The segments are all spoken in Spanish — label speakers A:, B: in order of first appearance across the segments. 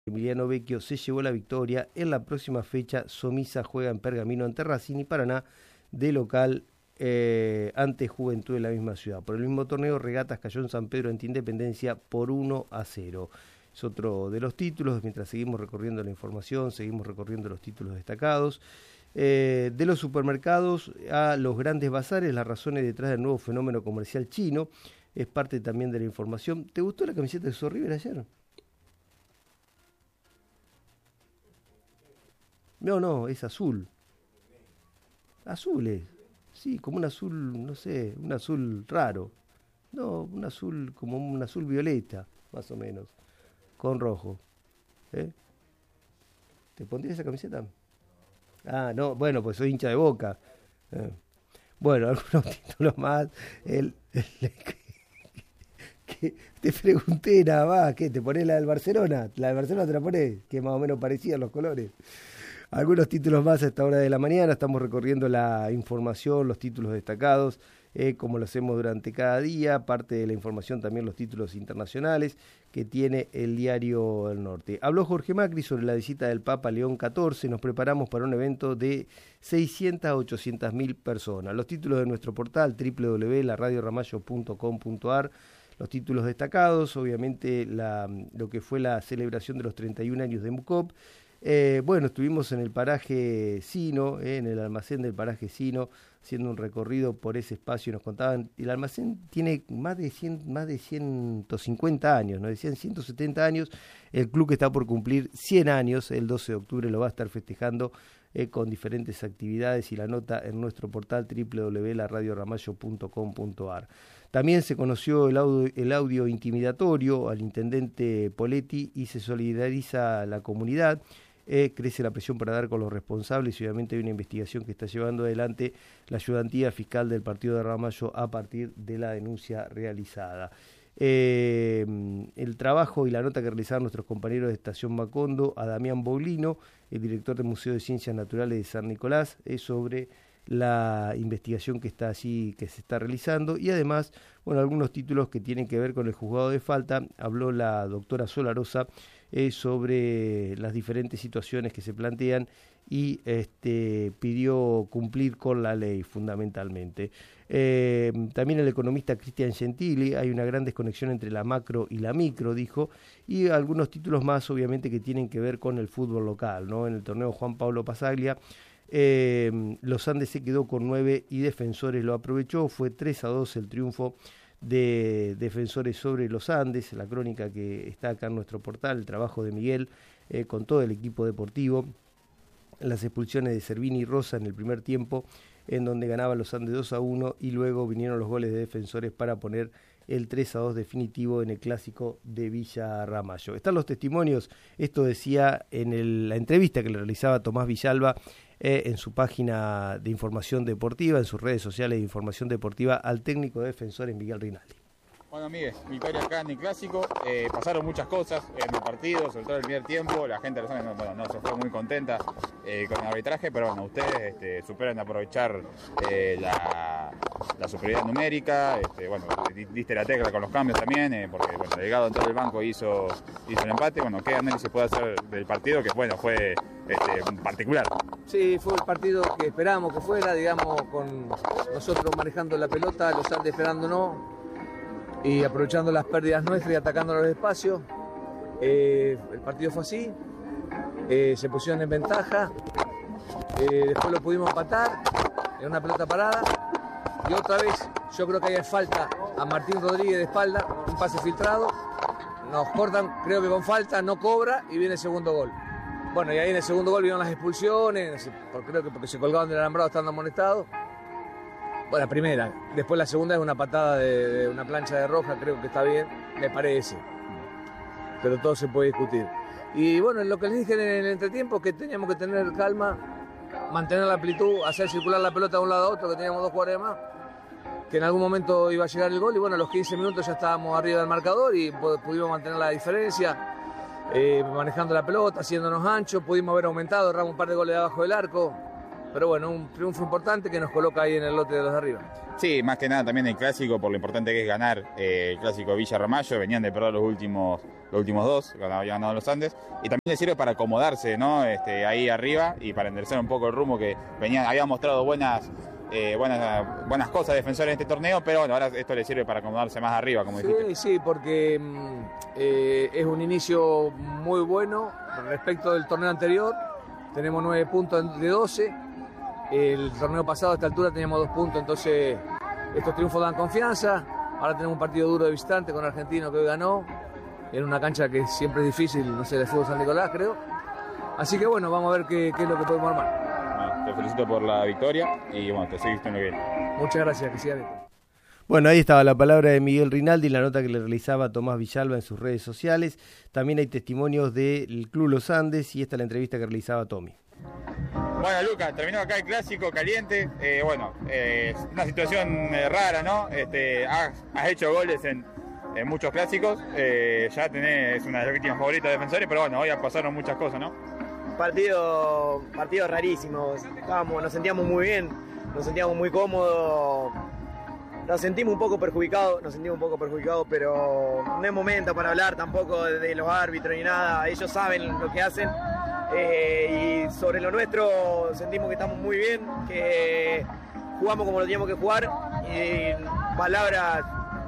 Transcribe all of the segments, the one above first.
A: Emiliano Vecchio se llevó la victoria. En la próxima fecha, Somisa juega en Pergamino ante Racing y Paraná de local ante Juventud en la misma ciudad. Por el mismo torneo, Regatas cayó en San Pedro ante Independencia por 1-0. Es otro de los títulos. Mientras seguimos recorriendo la información, seguimos recorriendo los títulos destacados. De los supermercados a los grandes bazares, las razones detrás del nuevo fenómeno comercial chino, es parte también de la información. ¿Te gustó la camiseta de Zorro River ayer? No, es azul. Azul es. Sí, como un azul, no sé, un azul raro. No, un azul, como un azul violeta, más o menos, con rojo. ¿Eh? ¿Te pondrías esa camiseta? Ah, no, bueno, pues soy hincha de Boca. Bueno, algunos títulos más. Que te pregunté nada más, ¿qué? ¿Te ponés la del Barcelona? ¿La del Barcelona te la ponés? Que más o menos parecían los colores. Algunos títulos más a esta hora de la mañana. Estamos recorriendo la información, los títulos destacados, como lo hacemos durante cada día. Parte de la información también los títulos internacionales que tiene el diario El Norte. Habló Jorge Macri sobre la visita del Papa León XIV. Nos preparamos para un evento de 600 a 800 mil personas. Los títulos de nuestro portal www.laradioramallo.com.ar. Los títulos destacados, obviamente lo que fue la celebración de los 31 años de MUCOP. Bueno, estuvimos en el paraje Sino, en el almacén del paraje Sino, haciendo un recorrido por ese espacio y nos contaban, el almacén tiene más de 150 años, ¿no? Decían 170 años, el club que está por cumplir 100 años, el 12 de octubre lo va a estar festejando con diferentes actividades y la nota en nuestro portal www.laradioramallo.com.ar. También se conoció el audio intimidatorio al intendente Poletti y se solidariza la comunidad. Crece la presión para dar con los responsables y obviamente hay una investigación que está llevando adelante la ayudantía fiscal del partido de Ramallo a partir de la denuncia realizada. El trabajo y la nota que realizaron nuestros compañeros de Estación Macondo a Damián Boglino, el director del Museo de Ciencias Naturales de San Nicolás, es sobre la investigación que está allí, que se está realizando, y además, bueno, algunos títulos que tienen que ver con el juzgado de falta. Habló la doctora Solarosa sobre las diferentes situaciones que se plantean y pidió cumplir con la ley fundamentalmente. También el economista Cristian Gentili, hay una gran desconexión entre la macro y la micro, dijo, y algunos títulos más obviamente que tienen que ver con el fútbol local, ¿no? En el torneo Juan Pablo Pasaglia, Los Andes se quedó con 9 y Defensores lo aprovechó, fue 3-2 el triunfo de Defensores sobre Los Andes, la crónica que está acá en nuestro portal, el trabajo de Miguel con todo el equipo deportivo, las expulsiones de Servini y Rosa en el primer tiempo, en donde ganaba Los Andes 2-1 y luego vinieron los goles de Defensores para poner el 3-2 definitivo en el clásico de Villa Ramallo. Están los testimonios, esto decía en la entrevista que le realizaba Tomás Villalba en su página de información deportiva, en sus redes sociales de información deportiva, al técnico de Defensores Miguel Rinaldi.
B: Bueno, Miguel, victoria acá en el Clásico, pasaron muchas cosas en el partido, sobre todo en el primer tiempo, la gente de Los Andes no se fue muy contenta con el arbitraje, pero bueno, ustedes superan de aprovechar la superioridad numérica, bueno, diste la tecla con los cambios también, porque bueno, Delgado entró del banco y hizo el empate. Bueno, ¿qué análisis puede hacer del partido que bueno, fue particular?
C: Sí, fue el partido que esperábamos que fuera, digamos, con nosotros manejando la pelota, Los Andes esperándonos y aprovechando las pérdidas nuestras y atacando los espacios. El partido fue así, se pusieron en ventaja, después lo pudimos empatar en una pelota parada y otra vez yo creo que hay falta a Martín Rodríguez de espalda, un pase filtrado, nos cortan creo que con falta, no cobra y viene el segundo gol. Bueno, y ahí en el segundo gol vinieron las expulsiones, creo que porque se colgaron del alambrado estando amonestados. Bueno, la primera, después la segunda es una patada de una plancha de Roja, creo que está bien, me parece, pero todo se puede discutir. Y bueno, lo que les dije en el entretiempo, que teníamos que tener calma, mantener la amplitud, hacer circular la pelota de un lado a otro, que teníamos 2 jugadores más, que en algún momento iba a llegar el gol, y bueno, a los 15 minutos ya estábamos arriba del marcador y pudimos mantener la diferencia, manejando la pelota, haciéndonos anchos, pudimos haber aumentado, erramos un par de goles de abajo del arco. pero bueno, un triunfo importante que nos coloca ahí en el lote de los de arriba.
B: Sí, más que nada también el clásico, por lo importante que es ganar el clásico Villa Ramallo. Venían de perder los últimos dos, habían ganado los Andes, y también les sirve para acomodarse, ¿no? Ahí arriba y para enderezar un poco el rumbo que había mostrado buenas cosas Defensores en este torneo, pero bueno, ahora esto le sirve para acomodarse más arriba, como dijiste.
C: Sí, porque es un inicio muy bueno respecto del torneo anterior. Tenemos 9 puntos de 12. El torneo pasado a esta altura teníamos 2 puntos, entonces estos triunfos dan confianza. Ahora tenemos un partido duro de visitante con Argentino que hoy ganó, en una cancha que siempre es difícil, no sé, de fútbol San Nicolás, creo. Así que bueno, vamos a ver qué es lo que podemos armar.
B: Te felicito por la victoria y bueno, te seguiste en lo que viene.
C: Muchas gracias, que sigan.
A: Bueno, ahí estaba la palabra de Miguel Rinaldi, la nota que le realizaba Tomás Villalba en sus redes sociales. También hay testimonios del Club Los Andes y esta es la entrevista que realizaba Tommy.
B: Bueno, Lucas, terminó acá el clásico caliente. Una situación rara, ¿no? Has hecho goles en muchos clásicos. Ya es una de las víctimas favoritas de Defensores, pero bueno, hoy pasaron muchas cosas, ¿no?
D: Partido rarísimo. Nos sentíamos muy bien, nos sentíamos muy cómodos. Nos sentimos un poco perjudicados, pero no es momento para hablar tampoco de los árbitros ni nada. Ellos saben lo que hacen. Y sobre lo nuestro sentimos que estamos muy bien, que jugamos como lo teníamos que jugar y palabras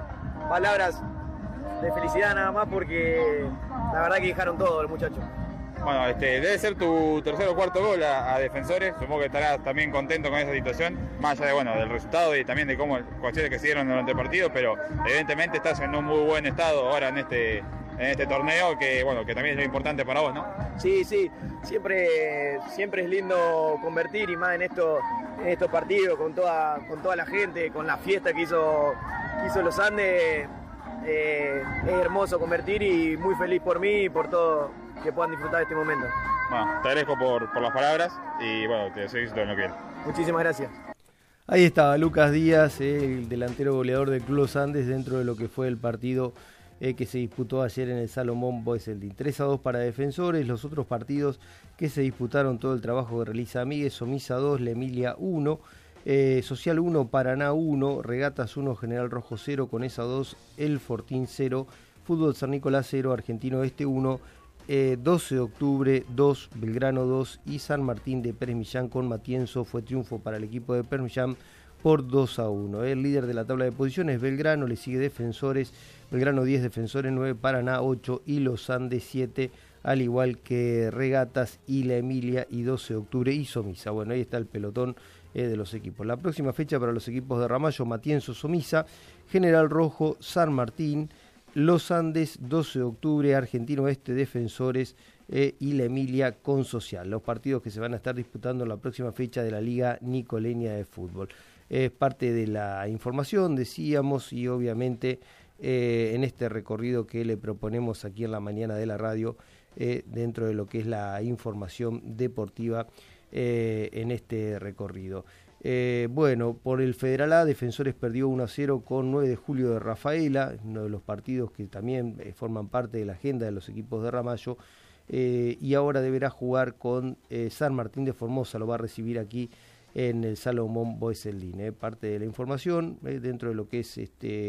D: de felicidad nada más porque la verdad que dejaron todo los muchachos.
B: Bueno, debe ser tu tercer o cuarto gol a Defensores, supongo que estarás también contento con esa situación, más allá del resultado y también de cómo cuestiones que se dieron durante el partido, pero evidentemente estás en un muy buen estado ahora en este torneo que también es lo importante para vos, ¿no?
D: Sí, siempre es lindo convertir y más en estos partidos con toda la gente, con la fiesta que hizo Los Andes. Es hermoso convertir y muy feliz por mí y por todo que puedan disfrutar de este momento.
B: Bueno, te agradezco por las palabras y bueno, te seguís todo en lo que viene.
D: Muchísimas gracias.
A: Ahí estaba Lucas Díaz, el delantero goleador del Club Los Andes dentro de lo que fue el partido que se disputó ayer en el Salomón Boeseldin. 3-2 para Defensores. Los otros partidos que se disputaron, todo el trabajo que realiza Amigues: Somisa 2, La Emilia 1, Social 1, Paraná 1, Regatas 1, General Rojo 0, Conesa 2, El Fortín 0, Fútbol San Nicolás 0, Argentino Oeste 1, 12 de octubre 2, Belgrano 2 y San Martín de Pérez Millán con Matienzo. Fue triunfo para el equipo de Pérez Millán por 2-1. El líder de la tabla de posiciones, Belgrano, le sigue Defensores, Belgrano 10, Defensores 9, Paraná 8 y Los Andes 7, al igual que Regatas y La Emilia y 12 de octubre y Somisa. Bueno, ahí está el pelotón de los equipos. La próxima fecha para los equipos de Ramallo: Matienzo, Somisa, General Rojo, San Martín, Los Andes, 12 de octubre, Argentino Oeste, Defensores y La Emilia con Social. Los partidos que se van a estar disputando en la próxima fecha de la Liga Nicoleña de Fútbol. Es parte de la información, decíamos, y obviamente en este recorrido que le proponemos aquí en la mañana de la radio, dentro de lo que es la información deportiva en este recorrido. Por el Federal A, Defensores perdió 1-0 con 9 de julio de Rafaela, uno de los partidos que también forman parte de la agenda de los equipos de Ramallo, y ahora deberá jugar con San Martín de Formosa, lo va a recibir aquí en el Salomón Boeseldin. Parte de la información dentro de lo que es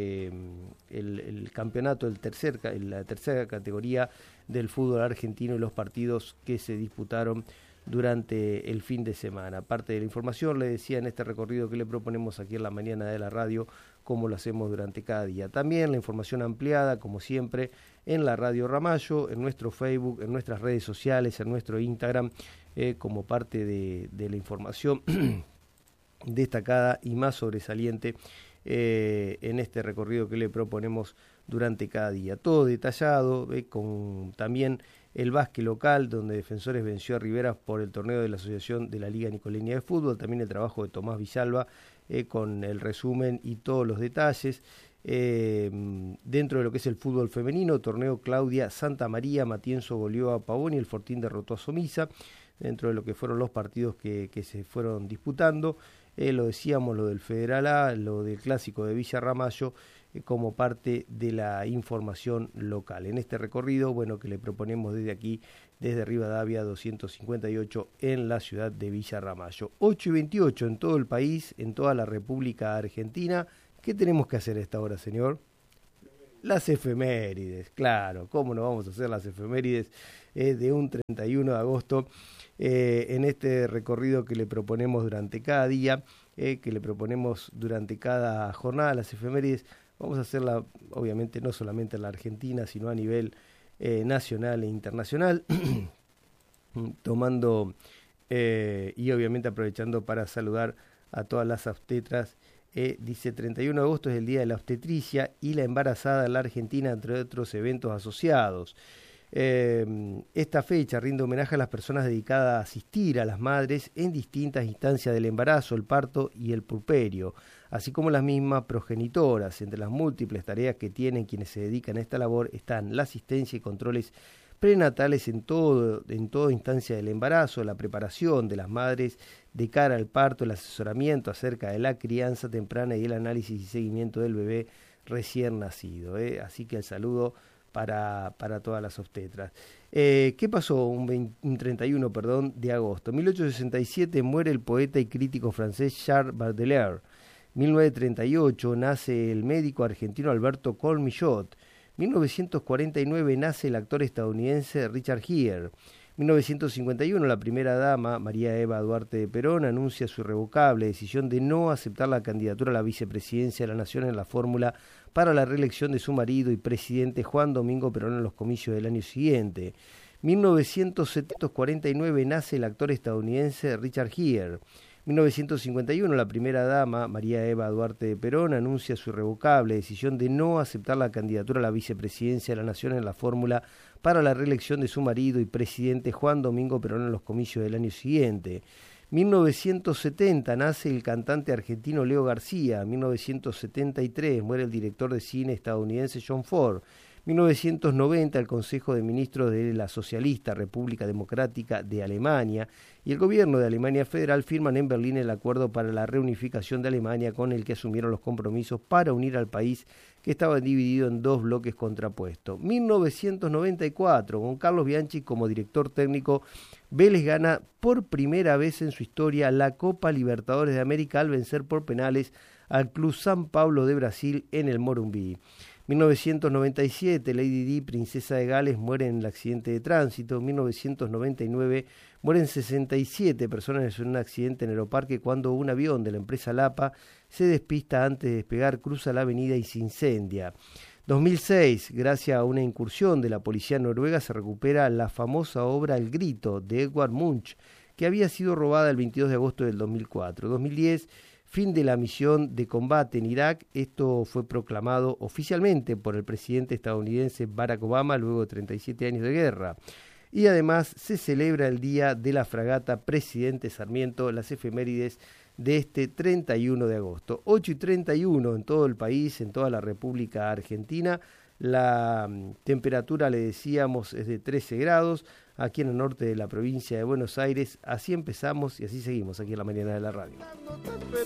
A: el campeonato, la tercera categoría del fútbol argentino y los partidos que se disputaron durante el fin de semana. Parte de la información, le decía, en este recorrido que le proponemos aquí en la mañana de la radio, como lo hacemos durante cada día. También la información ampliada, como siempre, en la Radio Ramallo, en nuestro Facebook, en nuestras redes sociales, en nuestro Instagram, como parte de la información destacada y más sobresaliente en este recorrido que le proponemos durante cada día. Todo detallado, con también el básquet local, donde Defensores venció a Rivera por el torneo de la Asociación de la Liga Nicoleña de Fútbol, también el trabajo de Tomás Villalba con el resumen y todos los detalles. Dentro de lo que es el fútbol femenino, torneo Claudia Santa María, Matienzo goleó a Pavón y el Fortín derrotó a Somisa, dentro de lo que fueron los partidos que se fueron disputando. Lo decíamos, lo del Federal A, lo del clásico de Villa Ramallo, como parte de la información local. En este recorrido, que le proponemos desde aquí, desde Rivadavia 258 en la ciudad de Villa Ramallo. 8:28 en todo el país, en toda la República Argentina. ¿Qué tenemos que hacer a esta hora, señor? Las efemérides, claro, ¿cómo no vamos a hacer las efemérides de un 31 de agosto en este recorrido que le proponemos durante cada día, que le proponemos durante cada jornada? Las efemérides vamos a hacerla obviamente no solamente en la Argentina, sino a nivel nacional e internacional, tomando y obviamente aprovechando para saludar a todas las obstetras. Dice 31 de agosto es el Día de la Obstetricia y la Embarazada en la Argentina, entre otros eventos asociados. Esta fecha rinde homenaje a las personas dedicadas a asistir a las madres en distintas instancias del embarazo, el parto y el puerperio, así como las mismas progenitoras. Entre las múltiples tareas que tienen quienes se dedican a esta labor están la asistencia y controles prenatales en toda instancia del embarazo, la preparación de las madres de cara al parto, el asesoramiento acerca de la crianza temprana y el análisis y seguimiento del bebé recién nacido. Así que el saludo para todas las obstetras. ¿Qué pasó un 31 de agosto? En 1867 muere el poeta y crítico francés Charles Baudelaire. 1938 nace el médico argentino Alberto Cormillot. 1949 nace el actor estadounidense Richard Gere. 1951 la primera dama, María Eva Duarte de Perón, anuncia su irrevocable decisión de no aceptar la candidatura a la vicepresidencia de la Nación en la fórmula para la reelección de su marido y presidente Juan Domingo Perón en los comicios del año siguiente. 1949 nace el actor estadounidense Richard Gere. 1951 la primera dama, María Eva Duarte de Perón, anuncia su irrevocable decisión de no aceptar la candidatura a la vicepresidencia de la Nación en la fórmula para la reelección de su marido y presidente Juan Domingo Perón en los comicios del año siguiente. 1970 nace el cantante argentino Leo García. 1973 muere el director de cine estadounidense John Ford. 1990 el Consejo de Ministros de la Socialista República Democrática de Alemania y el gobierno de Alemania Federal firman en Berlín el acuerdo para la reunificación de Alemania, con el que asumieron los compromisos para unir al país, que estaba dividido en dos bloques contrapuestos. 1994, con Carlos Bianchi como director técnico, Vélez gana por primera vez en su historia la Copa Libertadores de América al vencer por penales al Club San Pablo de Brasil en el Morumbi. 1997, Lady Di, princesa de Gales, muere en el accidente de tránsito. 1999, mueren 67 personas en un accidente en Aeroparque cuando un avión de la empresa Lapa se despista antes de despegar, cruza la avenida y se incendia. 2006, gracias a una incursión de la policía noruega, se recupera la famosa obra El Grito de Edvard Munch, que había sido robada el 22 de agosto del 2004. 2010, fin de la misión de combate en Irak. Esto fue proclamado oficialmente por el presidente estadounidense Barack Obama luego de 37 años de guerra. Y además se celebra el Día de la Fragata Presidente Sarmiento, las efemérides de este 31 de agosto. 8:31 en todo el país, en toda la República Argentina. La temperatura, le decíamos, es de 13 grados aquí en el norte de la provincia de Buenos Aires. Así empezamos y así seguimos aquí en la mañana de la radio.